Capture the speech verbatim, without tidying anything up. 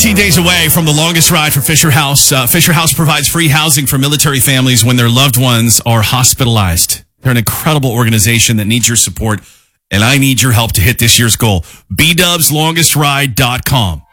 thirteen days away from the longest ride for Fisher House. Uh, Fisher House provides free housing for military families when their loved ones are hospitalized. They're an incredible organization that needs your support, and I need your help to hit this year's goal. b dubs longest ride dot com.